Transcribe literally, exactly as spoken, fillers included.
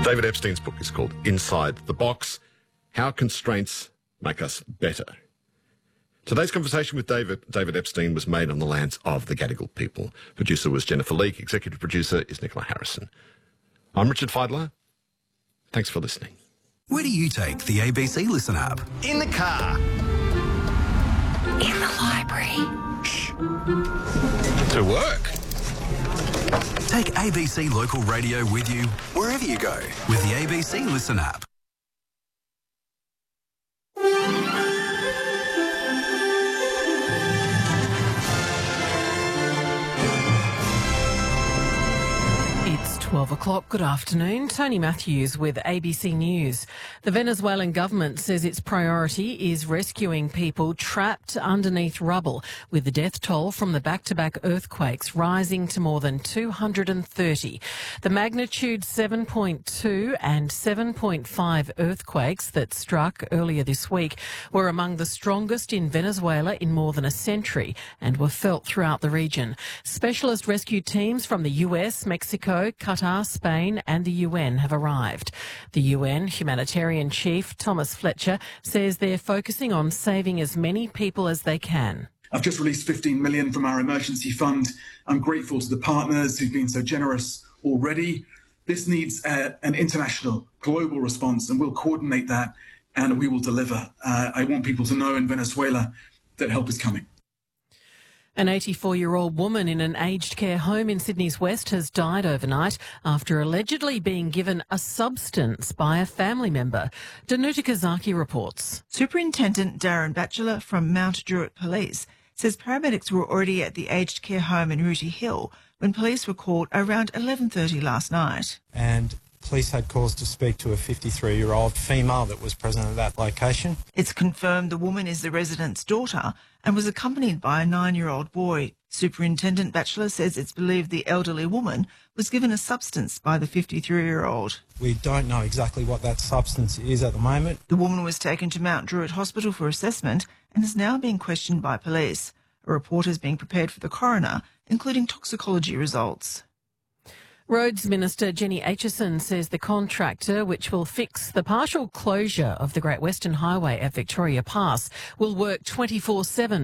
David Epstein's book is called Inside the Box, How Constraints Make Us Better. Today's conversation with David David Epstein was made on the lands of the Gadigal people. Producer was Jennifer Leake. Executive producer is Nicola Harrison. I'm Richard Feidler. Thanks for listening. Where do you take the A B C Listen app? In the car. In the library. Shh. To work. Take A B C Local Radio with you wherever you go with the A B C Listen app. It's twelve o'clock. Good afternoon. Tony Matthews with A B C News. The Venezuelan government says its priority is rescuing people trapped underneath rubble, with the death toll from the back-to-back earthquakes rising to more than two hundred thirty. The magnitude seven point two and seven point five earthquakes that struck earlier this week were among the strongest in Venezuela in more than a century and were felt throughout the region. Specialist rescue teams from the U S, Mexico, Qatar, Spain and the U N have arrived. The U N humanitarian chief, Thomas Fletcher, says they're focusing on saving as many people as they can. I've just released fifteen million dollars from our emergency fund. I'm grateful to the partners who've been so generous already. This needs uh, an international, global response, and we'll coordinate that and we will deliver. Uh, I want people to know in Venezuela that help is coming. An eighty-four-year-old woman in an aged care home in Sydney's West has died overnight after allegedly being given a substance by a family member. Danuta Kazaki reports. Superintendent Darren Batchelor from Mount Druitt Police says paramedics were already at the aged care home in Rooty Hill when police were called around eleven thirty last night. And police had cause to speak to a fifty-three-year-old female that was present at that location. It's confirmed the woman is the resident's daughter and was accompanied by a nine-year-old boy. Superintendent Batchelor says it's believed the elderly woman was given a substance by the fifty-three-year-old. We don't know exactly what that substance is at the moment. The woman was taken to Mount Druitt Hospital for assessment and is now being questioned by police. A report is being prepared for the coroner, including toxicology results. Roads Minister Jenny Aitchison says the contractor, which will fix the partial closure of the Great Western Highway at Victoria Pass, will work twenty-four seven